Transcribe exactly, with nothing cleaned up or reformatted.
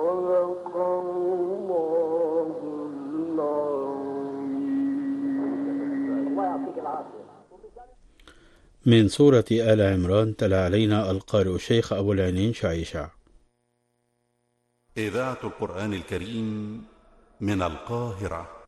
من سورة آل عمران تلا علينا القارئ الشيخ أبو العينين شعيشع. إذاعة القرآن الكريم من القاهرة.